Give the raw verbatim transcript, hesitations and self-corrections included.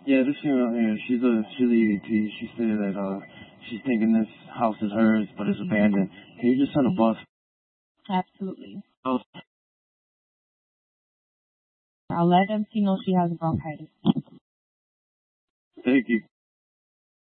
Yeah, this female here, she's a she's a E V P. She said that uh she's thinking this house is hers, but it's abandoned. Can you just send a bus? Absolutely. Oh, I'll let M C know she has bronchitis. thank you.